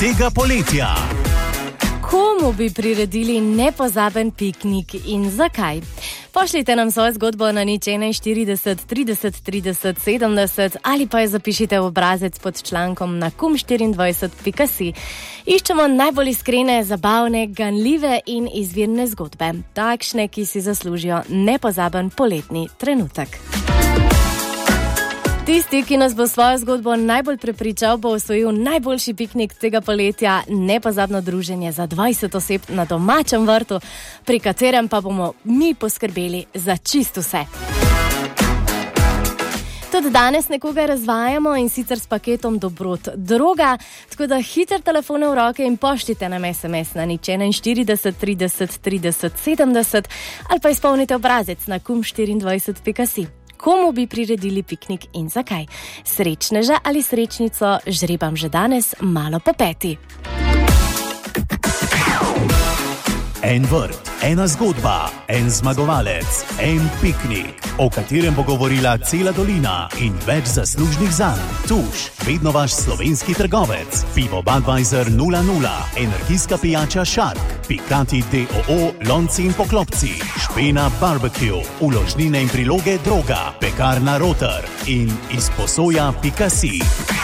tega poletja. Komu bi priredili nepozaben piknik in zakaj? Pošljite nam svojo zgodbo na 041 30 30 70 ali pa jo zapišite v obrazec pod člankom na kum24.si. Iščemo najbolj iskrene, zabavne, ganljive in izvirne zgodbe. Takšne, ki si zaslužijo nepozaben poletni trenutek. Tisti, ki nas bo svojo zgodbo najbolj prepričal, bo osvojil najboljši piknik tega poletja, nepozabno druženje za 20 oseb na domačem vrtu, pri katerem pa bomo mi poskrbeli za čisto vse. Tudi danes nekoga razvajamo in sicer s paketom dobrot droga, tako da hiter telefone v roke in pošljite nam SMS na 041 30 30 70 ali pa izpolnite obrazec na kum24.si. Komu bi priredili piknik in zakaj? Srečneža ali srečnico žrebam že danes malo po peti. En vrt, ena zgodba, en zmagovalec, en piknik, o katerem bo govorila cela dolina in več zaslužnih zanj. Tuš, vedno vaš slovenski trgovec. Pivo Budweiser 0,0, energijska pijača Shark, Pikati DOO, lonci in poklopci, Špena Barbecue, uložnine in priloge Droga, pekarna Roter in izposoja.si.